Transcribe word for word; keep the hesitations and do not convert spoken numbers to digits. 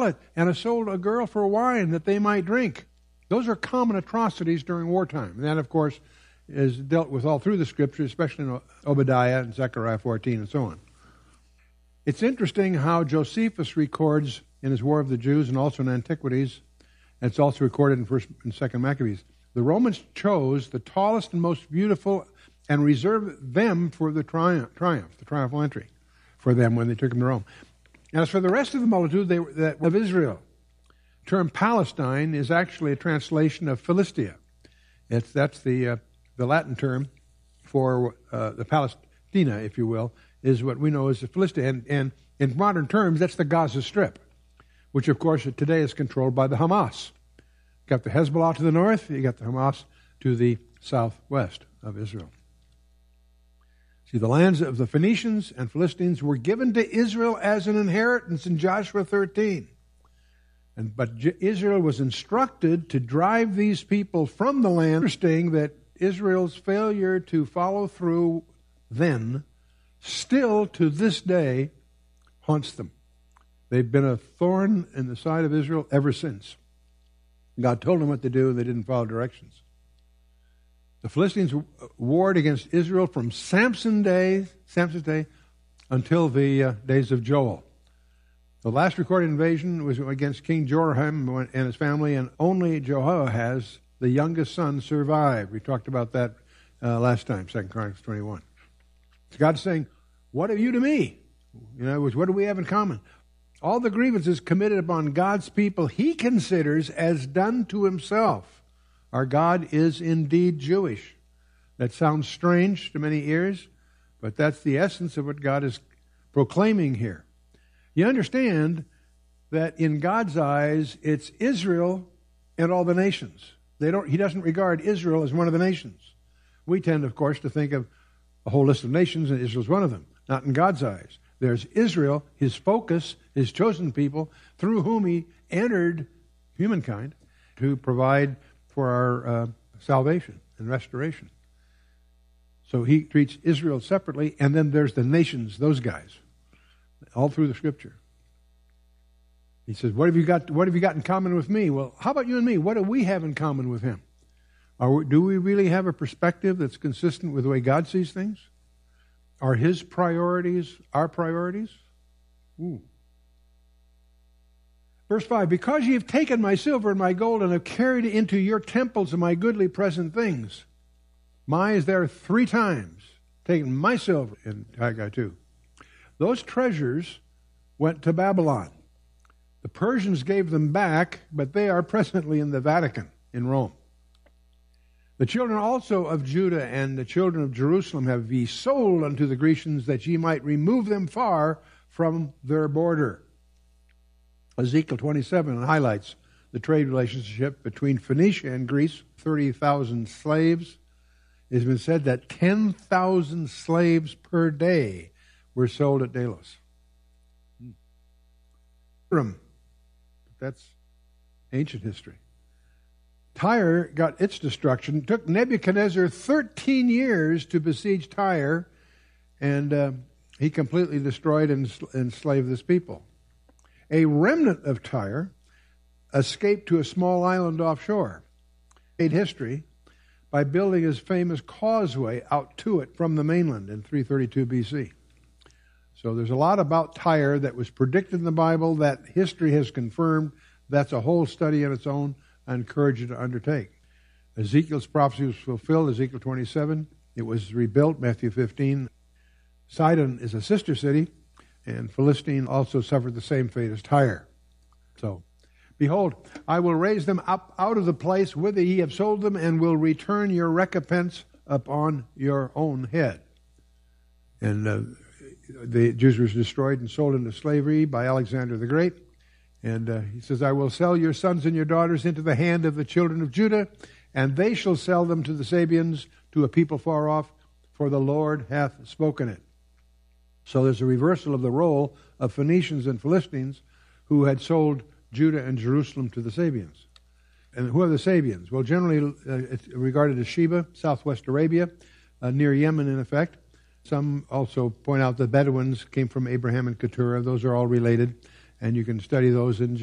harlot and have sold a girl for wine that they might drink. Those are common atrocities during wartime. And that, of course, is dealt with all through the Scriptures, especially in Obadiah and Zechariah fourteen and so on. It's interesting how Josephus records in his War of the Jews and also in Antiquities, and it's also recorded in First and Second Maccabees. The Romans chose the tallest and most beautiful and reserved them for the triumph, triumph the triumphal entry for them when they took them to Rome. And as for the rest of the multitude they, that, of Israel, the term Palestine is actually a translation of Philistia. It's, that's the, uh, the Latin term for uh, the Palestina, if you will, is what we know as the Philistia. And, and in modern terms, that's the Gaza Strip, which, of course, today is controlled by the Hamas. You got the Hezbollah to the north, you got the Hamas to the southwest of Israel. See, the lands of the Phoenicians and Philistines were given to Israel as an inheritance in Joshua thirteen. And, but Israel was instructed to drive these people from the land. Interesting that Israel's failure to follow through then still to this day haunts them. They've been a thorn in the side of Israel ever since. God told them what to do, and they didn't follow directions. The Philistines warred against Israel from Samson day, Samson's day until the uh, days of Joel. The last recorded invasion was against King Joram and his family, and only Jehoahaz, the youngest son, survived. We talked about that uh, last time, Second Chronicles twenty-one. So God's saying, what have you to me? In other words, what do we have in common? All the grievances committed upon God's people he considers as done to himself. Our God is indeed Jewish. That sounds strange to many ears, but that's the essence of what God is proclaiming here. You understand that in God's eyes, it's Israel and all the nations. They don't. He doesn't regard Israel as one of the nations. We tend, of course, to think of a whole list of nations, and Israel's one of them. Not in God's eyes. There's Israel, his focus, his chosen people, through whom he entered humankind to provide for our uh, salvation and restoration. So he treats Israel separately, and then there's the nations, those guys, all through the Scripture. He says, what have you got, what have you got in common with me? Well, how about you and me? What do we have in common with him? Are we, do we really have a perspective that's consistent with the way God sees things? Are his priorities our priorities? Ooh. Verse five, because ye have taken my silver and my gold and have carried it into your temples and my goodly present things. My is there three times, taken my silver in Haggai two. Those treasures went to Babylon. The Persians gave them back, but they are presently in the Vatican in Rome. The children also of Judah and the children of Jerusalem have ye sold unto the Grecians, that ye might remove them far from their border. Ezekiel twenty-seven highlights the trade relationship between Phoenicia and Greece, thirty thousand slaves. It has been said that ten thousand slaves per day were sold at Delos. That's ancient history. Tyre got its destruction. It took Nebuchadnezzar thirteen years to besiege Tyre, and uh, he completely destroyed and enslaved this people. A remnant of Tyre escaped to a small island offshore. Made history by building his famous causeway out to it from the mainland in three thirty-two B C. So there's a lot about Tyre that was predicted in the Bible that history has confirmed. That's a whole study on its own. I encourage you to undertake. Ezekiel's prophecy was fulfilled, Ezekiel twenty-seven. It was rebuilt, Matthew fifteen. Sidon is a sister city, and Philistine also suffered the same fate as Tyre. So, behold, I will raise them up out of the place whither ye have sold them, and will return your recompense upon your own head. And uh, the Jews were destroyed and sold into slavery by Alexander the Great. And uh, he says, I will sell your sons and your daughters into the hand of the children of Judah, and they shall sell them to the Sabians, to a people far off, for the Lord hath spoken it. So there's a reversal of the role of Phoenicians and Philistines who had sold Judah and Jerusalem to the Sabians. And who are the Sabians? Well, generally uh, it's regarded as Sheba, southwest Arabia, uh, near Yemen in effect. Some also point out the Bedouins came from Abraham and Keturah. Those are all related. And you can study those in